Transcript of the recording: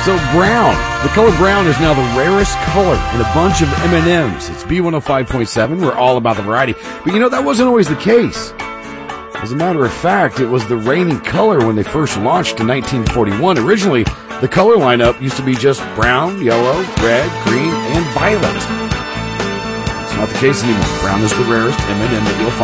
So brown, the color brown is now the rarest color in a bunch of M&Ms. It's B105.7. We're all about the variety. But that wasn't always the case. As a matter of fact, it was the reigning color when they first launched in 1941. Originally, the color lineup used to be just brown, yellow, red, green, and violet. It's not the case anymore. Brown is the rarest M&M that you'll find.